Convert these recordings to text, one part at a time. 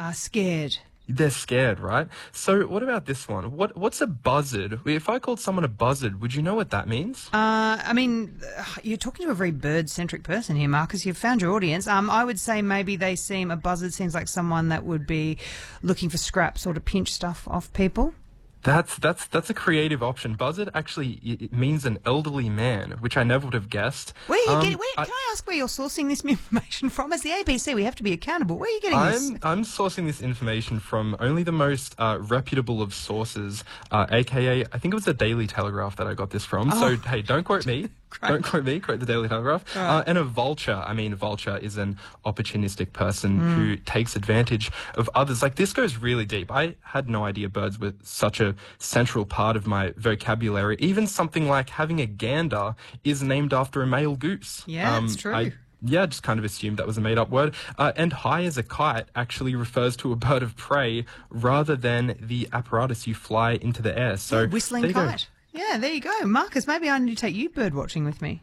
scared. They're scared, right? So what about this one? What's a buzzard? If I called someone a buzzard, would you know what that means? I mean, you're talking to a very bird-centric person here, Marcus. You've found your audience. I would say maybe a buzzard seems like someone that would be looking for scraps or to pinch stuff off people. That's a creative option. Buzzard actually it means an elderly man, which I never would have guessed. Can I ask where you're sourcing this information from? As the ABC, we have to be accountable. Where are you getting this? I'm sourcing this information from only the most reputable of sources, aka I think it was the Daily Telegraph that I got this from. So hey, don't quote me. Don't quote me, quote the Daily Telegraph. Right. And a vulture. I mean, vulture is an opportunistic person who takes advantage of others. Like, this goes really deep. I had no idea birds were such a central part of my vocabulary. Even something like having a gander is named after a male goose. Yeah, that's true. I just kind of assumed that was a made-up word. And high as a kite actually refers to a bird of prey rather than the apparatus you fly into the air. So whistling kite. Yeah, there you go. Marcus, maybe I need to take you bird watching with me.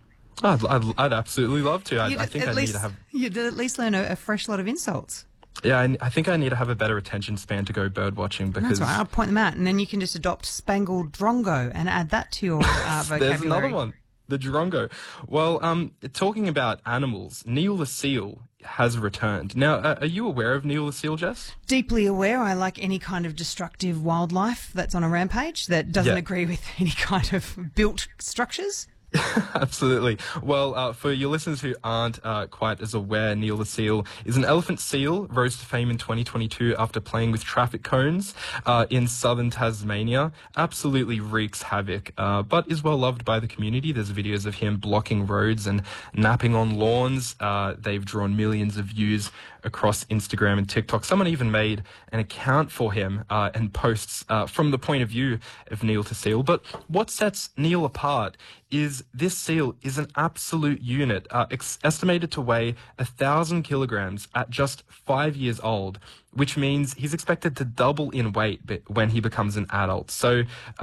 I'd absolutely love to. I think I need to have... You'd at least learn a fresh lot of insults. Yeah, I think I need to have a better attention span to go bird watching because... That's right, I'll point them out. And then you can just adopt Spangled Drongo and add that to your vocabulary. There's another one. The Drongo. Well, talking about animals, Neil the seal has returned. Now, are you aware of Neil the seal, Jess? Deeply aware. I like any kind of destructive wildlife that's on a rampage that doesn't agree with any kind of built structures. Absolutely. Well, for your listeners who aren't quite as aware, Neil the seal is an elephant seal, rose to fame in 2022 after playing with traffic cones in southern Tasmania. Absolutely wreaks havoc, but is well loved by the community. There's videos of him blocking roads and napping on lawns. They've drawn millions of views across Instagram and TikTok. Someone even made an account for him and posts from the point of view of Neil the seal. But what sets Neil apart is this seal is an absolute unit, estimated to weigh 1,000 kilograms at just 5 years old, which means he's expected to double in weight when he becomes an adult. So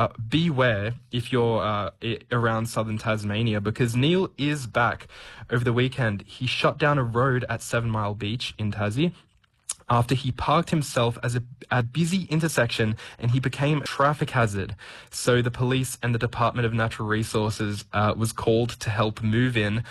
beware if you're around southern Tasmania, because Neil is back. Over the weekend, he shut down a road at 7 Mile Beach in Tassie after he parked himself as a busy intersection and he became a traffic hazard. So the police and the Department of Natural Resources was called to help move to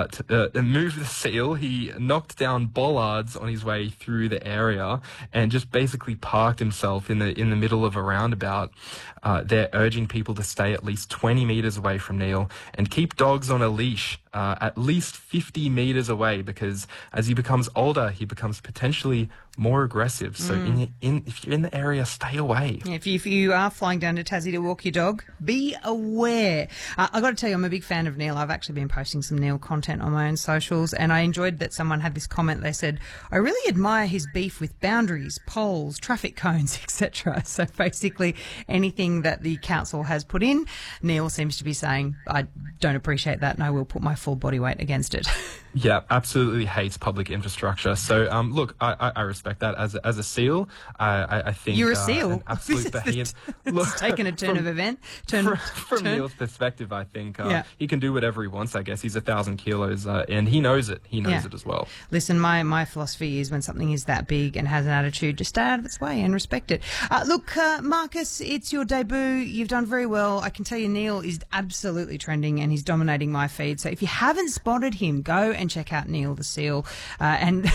move the seal. He knocked down bollards on his way through the area and just basically parked himself in the middle of a roundabout. They're urging people to stay at least 20 meters away from Neil and keep dogs on a leash at least 50 meters away, because as he becomes older, he becomes potentially more aggressive. So if you're in the area, stay away. If you are flying down to Tassie to walk your dog, be aware. I've got to tell you, I'm a big fan of Neil. I've actually been posting some Neil content on my own socials, and I enjoyed that someone had this comment. They said, I really admire his beef with boundaries, poles, traffic cones, etc. So basically anything that the council has put in, Neil seems to be saying, I don't appreciate that and I will put my full body weight against it. Yeah, absolutely hates public infrastructure. So, look, I respect that. As a seal, I think... You're a seal? An absolute behemoth. It's taken a turn of event. From Neil's perspective, I think he can do whatever he wants, I guess. He's 1,000 kilos, and he knows it. He knows it as well. Listen, my philosophy is when something is that big and has an attitude, just stay out of its way and respect it. Look, Marcus, it's your debut. You've done very well. I can tell you Neil is absolutely trending and he's dominating my feed. So if you haven't spotted him, go and check out Neil the seal and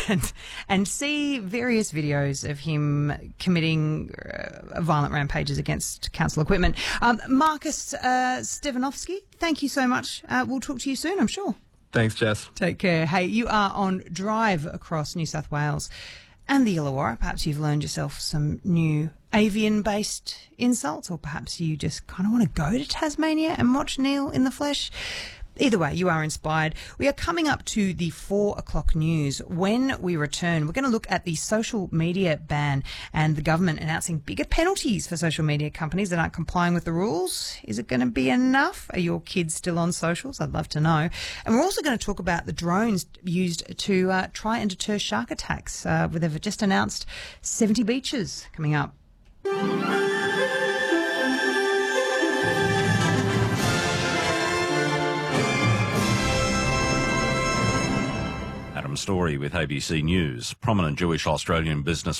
see various videos of him committing violent rampages against council equipment. Marcus Stevanovsky, thank you so much. We'll talk to you soon, I'm sure. Thanks, Jess. Take care. Hey, you are on Drive across New South Wales and the Illawarra. Perhaps you've learned yourself some new avian-based insults, or perhaps you just kind of want to go to Tasmania and watch Neil in the flesh. Either way, you are inspired. We are coming up to the 4 o'clock news. When we return, we're going to look at the social media ban and the government announcing bigger penalties for social media companies that aren't complying with the rules. Is it going to be enough? Are your kids still on socials? I'd love to know. And we're also going to talk about the drones used to try and deter shark attacks. They've just announced 70 beaches coming up. Adam Story with ABC News. Prominent Jewish Australian businessman